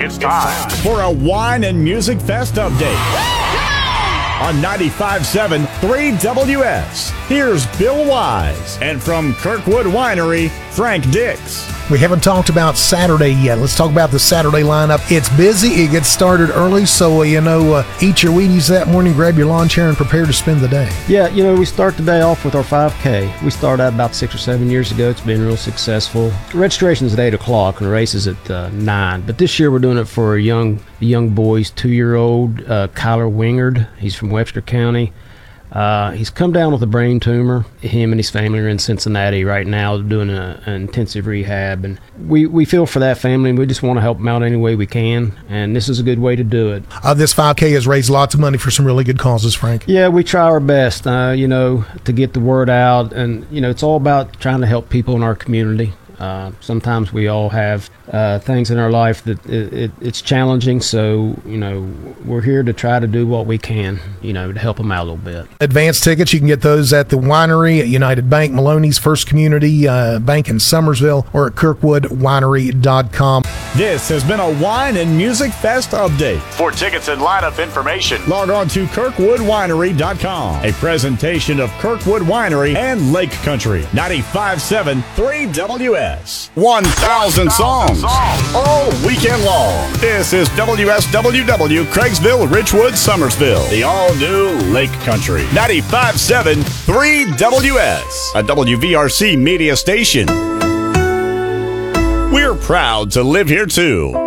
It's time for a Wine and Music Fest update. On 95.7 3WS, here's Bill Wise. And from Kirkwood Winery, Frank Dix. We haven't talked about Saturday yet. Let's talk about the Saturday lineup. It's busy. It gets started early, so, eat your Wheaties that morning, grab your lawn chair, and prepare to spend the day. Yeah, we start the day off with our 5K. We started out about 6 or 7 years ago. It's been real successful. Registration is at 8 o'clock, and the race is at 9. But this year we're doing it for a young boys, 2-year-old Kyler Wingard. He's from Webster County. He's come down with a brain tumor. Him and his family are in Cincinnati right now doing an intensive rehab, and we feel for that family, and we just want to help them out any way we can, and this is a good way to do it. This 5K has raised lots of money for some really good causes, Frank. Yeah, we try our best, to get the word out, and, it's all about trying to help people in our community. Sometimes we all have things in our life that it's challenging, so we're here to try to do what we can, to help them out a little bit. Advance tickets, you can get those at the winery, at United Bank, Maloney's, First Community Bank in Summersville, or at kirkwoodwinery.com. This has been a Wine and Music Fest update. for tickets and lineup information. Log on to kirkwoodwinery.com. A presentation of Kirkwood Winery and Lake Country. 95.7 3WS. 1,000 songs all weekend long. This is WSWW, Craigsville, Richwood, Summersville. The all-new Lake Country. 95.7 3WS, a WVRC media station. We're proud to live here, too.